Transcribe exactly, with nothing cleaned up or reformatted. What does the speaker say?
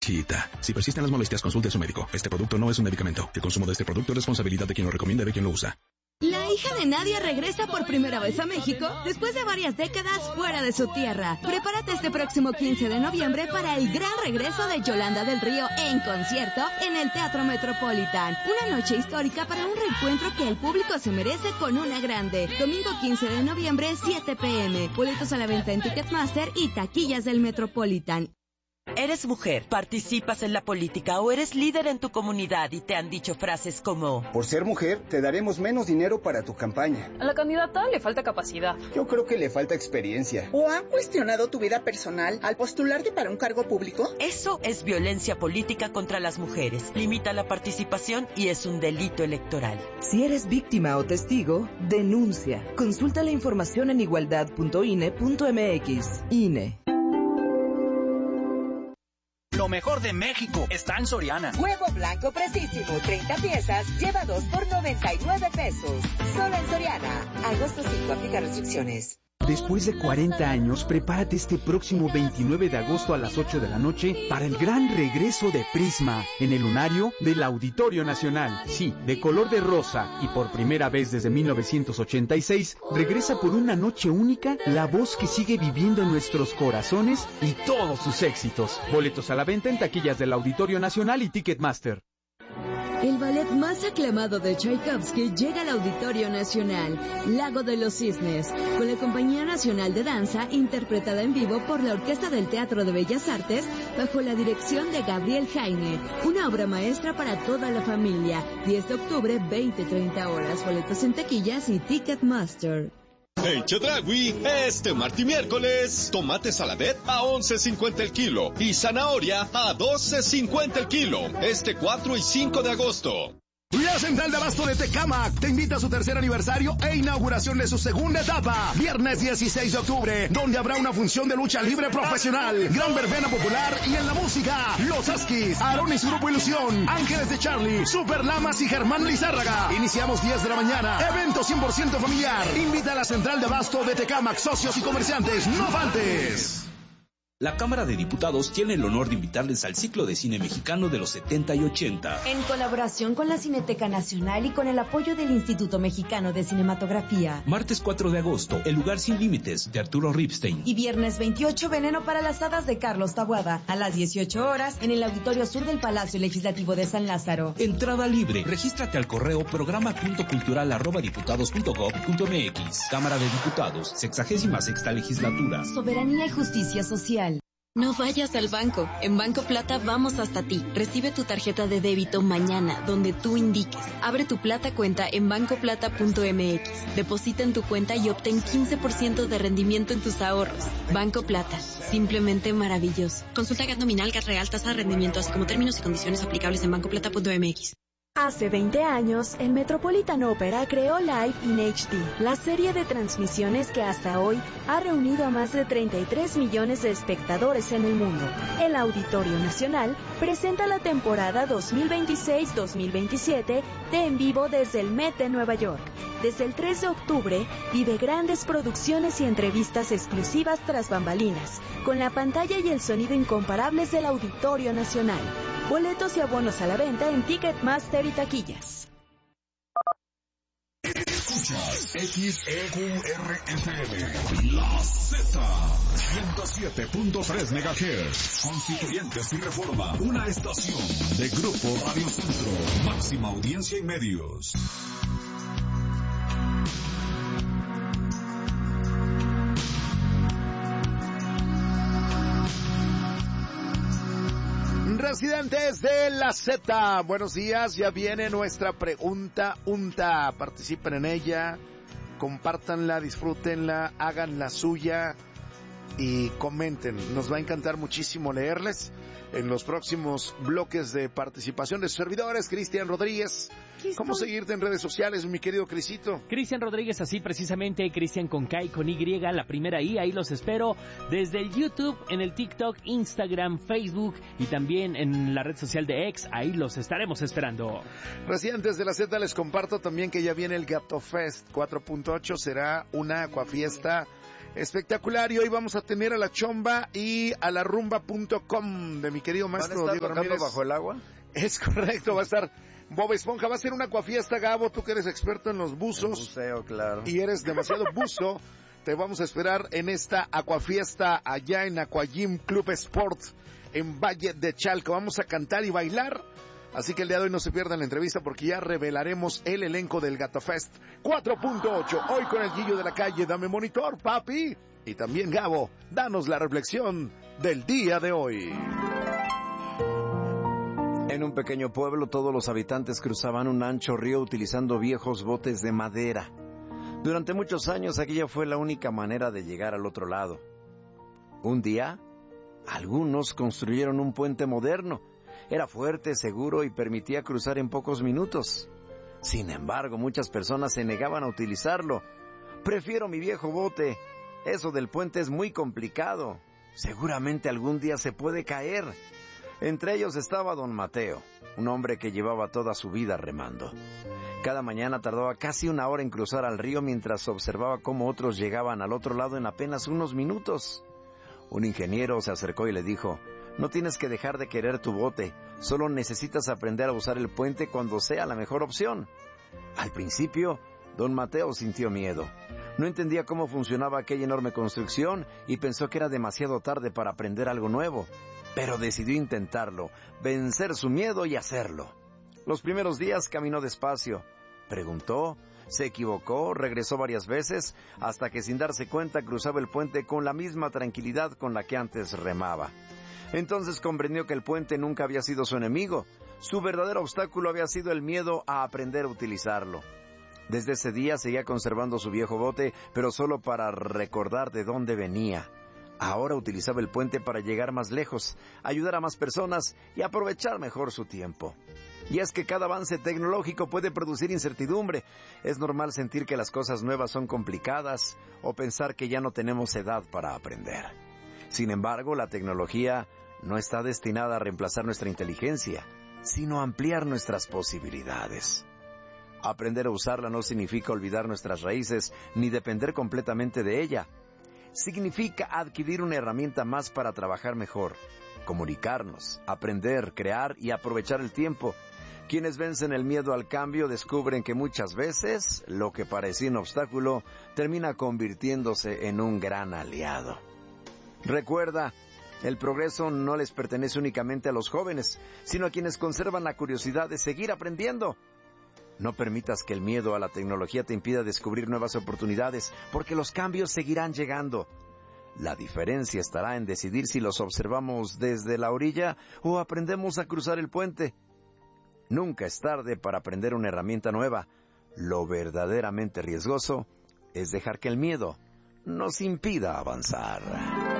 Chita. Si persisten las molestias, consulte a su médico. Este producto no es un medicamento. El consumo de este producto es responsabilidad de quien lo recomienda y de quien lo usa. La hija de Nadia regresa por primera vez a México después de varias décadas fuera de su tierra. Prepárate este próximo quince de noviembre para el gran regreso de Yolanda del Río en concierto en el Teatro Metropolitan. Una noche histórica para un reencuentro que el público se merece con una grande. Domingo quince de noviembre, siete pe eme. Boletos a la venta en Ticketmaster y taquillas del Metropolitan. ¿Eres mujer, participas en la política o eres líder en tu comunidad y te han dicho frases como: por ser mujer, te daremos menos dinero para tu campaña? A la candidata le falta capacidad. Yo creo que le falta experiencia. ¿O han cuestionado tu vida personal al postularte para un cargo público? Eso es violencia política contra las mujeres. Limita la participación y es un delito electoral. Si eres víctima o testigo, denuncia. Consulta la información en igualdad punto i n e punto m x. I N E. Lo mejor de México está en Soriana. Huevo blanco precisísimo, treinta piezas, lleva dos por noventa y nueve pesos. Solo en Soriana. Agosto cinco, aplica restricciones. Después de cuarenta años, prepárate este próximo veintinueve de agosto a las ocho de la noche para el gran regreso de Prisma en el lunario del Auditorio Nacional. Sí, de color de rosa y por primera vez desde mil novecientos ochenta y seis, regresa por una noche única la voz que sigue viviendo en nuestros corazones y todos sus éxitos. Boletos a la venta en taquillas del Auditorio Nacional y Ticketmaster. El ballet más aclamado de Tchaikovsky llega al Auditorio Nacional, Lago de los Cisnes, con la Compañía Nacional de Danza, interpretada en vivo por la Orquesta del Teatro de Bellas Artes, bajo la dirección de Gabriel Jaime. Una obra maestra para toda la familia. diez de octubre, veinte treinta horas. Boletos en taquillas y Ticketmaster. En Chedraui, este martes y miércoles, tomate saladet a once cincuenta el kilo y zanahoria a doce cincuenta el kilo. Este cuatro y cinco de agosto. La Central de Abasto de Tecámac te invita a su tercer aniversario e inauguración de su segunda etapa. Viernes dieciséis de octubre, donde habrá una función de lucha libre profesional, gran verbena popular y en la música, Los Askis, Aarón y su grupo Ilusión, Ángeles de Charlie, Super Lamas y Germán Lizárraga. Iniciamos diez de la mañana. Evento cien por ciento familiar. Invita a la Central de Abasto de Tecámac, socios y comerciantes. ¡No faltes! La Cámara de Diputados tiene el honor de invitarles al ciclo de cine mexicano de los setenta y ochenta. En colaboración con la Cineteca Nacional y con el apoyo del Instituto Mexicano de Cinematografía. Martes cuatro de agosto, El lugar sin límites, de Arturo Ripstein. Y viernes veintiocho, Veneno para las hadas, de Carlos Taboada. A las dieciocho horas, en el Auditorio Sur del Palacio Legislativo de San Lázaro. Entrada libre. Regístrate al correo programa punto cultural arroba diputados punto gob punto mx. Cámara de Diputados, sexagésima sexta legislatura. Soberanía y justicia social. No vayas al banco. En Banco Plata vamos hasta ti. Recibe tu tarjeta de débito mañana, donde tú indiques. Abre tu Plata cuenta en banco plata punto m x. Deposita en tu cuenta y obtén quince por ciento de rendimiento en tus ahorros. Banco Plata. Simplemente maravilloso. Consulta G A T nominal, G A T real, tasa de rendimiento, así como términos y condiciones aplicables en banco plata punto m x. Hace veinte años, el Metropolitan Opera creó Live in H D, la serie de transmisiones que hasta hoy ha reunido a más de treinta y tres millones de espectadores en el mundo. El Auditorio Nacional presenta la temporada dos mil veintiséis dos mil veintisiete de En Vivo desde el Met de Nueva York. Desde el tres de octubre, vive grandes producciones y entrevistas exclusivas tras bambalinas, con la pantalla y el sonido incomparables del Auditorio Nacional. Boletos y abonos a la venta en Ticketmaster y taquillas. Escuchas X E Q R F M, La Z, ciento siete punto tres megahertz, Constituyentes y Reforma, una estación de Grupo Radio Centro, máxima audiencia y medios. Residentes de la Z, buenos días, ya viene nuestra pregunta unta, participen en ella, compártanla, disfrútenla, hagan la suya y comenten, nos va a encantar muchísimo leerles en los próximos bloques de participación de sus servidores. Cristian Rodríguez, ¿cómo seguirte en redes sociales, mi querido Crisito? Cristian Rodríguez, así precisamente, Cristian con K y con Y, la primera I, ahí los espero desde el YouTube, en el TikTok, Instagram, Facebook y también en la red social de X, ahí los estaremos esperando. Residentes de la Z, les comparto también que ya viene el Gato Fest cuatro punto ocho, será una acuafiesta espectacular. Y hoy vamos a tener a la chomba y a la rumba punto com de mi querido maestro ¿Van a estar Diego tocando Ramírez. bajo el agua? Es correcto, va a estar Bob Esponja, va a ser una acuafiesta, Gabo, tú que eres experto en los buzos. El buceo, claro. Y eres demasiado buzo. Te vamos a esperar en esta acuafiesta allá en Aquagym Club Sport en Valle de Chalco. Vamos a cantar y bailar. Así que el día de hoy no se pierdan la entrevista porque ya revelaremos el elenco del Gato Fest cuatro punto ocho. Hoy con el Guillo de la Calle, dame monitor, papi. Y también Gabo, danos la reflexión del día de hoy. En un pequeño pueblo todos los habitantes cruzaban un ancho río utilizando viejos botes de madera. Durante muchos años aquella fue la única manera de llegar al otro lado. Un día, algunos construyeron un puente moderno. Era fuerte, seguro y permitía cruzar en pocos minutos. Sin embargo, muchas personas se negaban a utilizarlo. Prefiero mi viejo bote. Eso del puente es muy complicado. Seguramente algún día se puede caer. Entre ellos estaba don Mateo, un hombre que llevaba toda su vida remando. Cada mañana tardaba casi una hora en cruzar al río mientras observaba cómo otros llegaban al otro lado en apenas unos minutos. Un ingeniero se acercó y le dijo: no tienes que dejar de querer tu bote, solo necesitas aprender a usar el puente cuando sea la mejor opción. Al principio, don Mateo sintió miedo. No entendía cómo funcionaba aquella enorme construcción y pensó que era demasiado tarde para aprender algo nuevo. Pero decidió intentarlo, vencer su miedo y hacerlo. Los primeros días caminó despacio, preguntó, se equivocó, regresó varias veces, hasta que sin darse cuenta cruzaba el puente con la misma tranquilidad con la que antes remaba. Entonces comprendió que el puente nunca había sido su enemigo. Su verdadero obstáculo había sido el miedo a aprender a utilizarlo. Desde ese día seguía conservando su viejo bote, pero solo para recordar de dónde venía. Ahora utilizaba el puente para llegar más lejos, ayudar a más personas y aprovechar mejor su tiempo. Y es que cada avance tecnológico puede producir incertidumbre. Es normal sentir que las cosas nuevas son complicadas o pensar que ya no tenemos edad para aprender. Sin embargo, la tecnología no está destinada a reemplazar nuestra inteligencia, sino a ampliar nuestras posibilidades. Aprender a usarla no significa olvidar nuestras raíces ni depender completamente de ella. Significa adquirir una herramienta más para trabajar mejor, comunicarnos, aprender, crear y aprovechar el tiempo. Quienes vencen el miedo al cambio descubren que muchas veces lo que parecía un obstáculo termina convirtiéndose en un gran aliado. Recuerda, el progreso no les pertenece únicamente a los jóvenes, sino a quienes conservan la curiosidad de seguir aprendiendo. No permitas que el miedo a la tecnología te impida descubrir nuevas oportunidades, porque los cambios seguirán llegando. La diferencia estará en decidir si los observamos desde la orilla o aprendemos a cruzar el puente. Nunca es tarde para aprender una herramienta nueva. Lo verdaderamente riesgoso es dejar que el miedo nos impida avanzar.